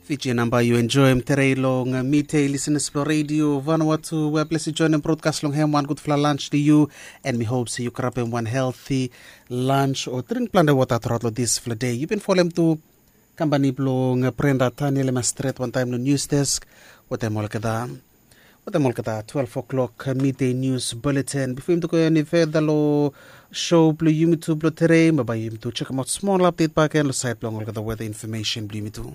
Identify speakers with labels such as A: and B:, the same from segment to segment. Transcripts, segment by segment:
A: Fiji number you enjoy mtere long mite listeners for radio Vanuatu where blessed join and broadcast long ham one good for lunch to you and me hope so you grab one healthy lunch or drink plan the water throughout this for day. You've been following to company blong prenda tani le mastret one time no news desk what I'm all kada 12 o'clock midday news bulletin before him to go any further lo show blue YouTube lo tere but by him to check out small update back and lo site blong all kada weather information blue to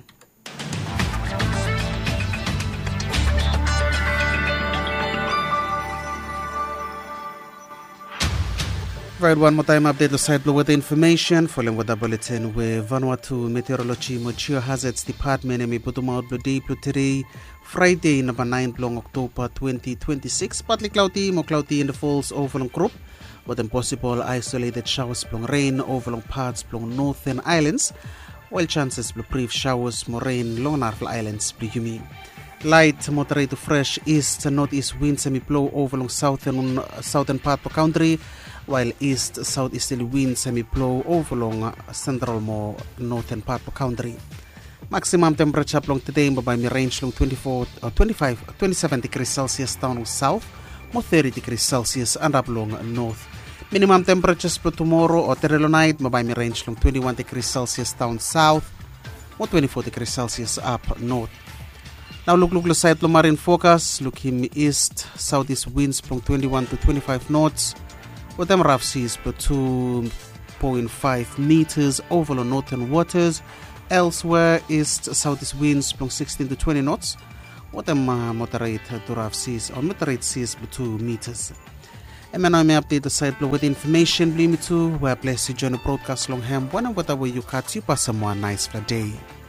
A: Right, one more time update the site blue weather information following weather bulletin with Vanuatu Meteorology Geohazards Department and me put them out blue day blue today Friday number 9 long October 2026 partly cloudy more cloudy in the falls overlong group with possible isolated showers blong rain overlong parts blong northern islands while chances blue brief showers more rain long Narfl Islands blue humid light moderate to fresh east northeast wind semi blow overlong southern part of country while east southeasterly winds semi blow overlong central more northern part of country. Maximum temperature long today by me range long 27 degrees Celsius down south, more 30 degrees Celsius and up long north. Minimum temperatures for tomorrow or tomorrow night by me range long 21 degrees Celsius down south, more 24 degrees Celsius up north. Now look side marine focus, look him east southeast winds from 21 to 25 knots. With them rough seas for 2.5 meters over the northern waters. Elsewhere, east southeast winds from 16 to 20 knots. With them moderate to rough seas or moderate seas for 2 meters. And now I may update the site with information. Blame me too. Where blessed you join the broadcast long ham. One and whatever you cut, you pass someone nice for day.